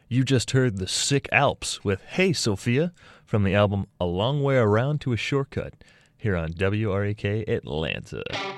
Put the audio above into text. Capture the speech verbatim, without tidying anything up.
You just heard the Sick Alps with Hey Sophia from the album A Long Way Around to a Shortcut here on W R A K Atlanta.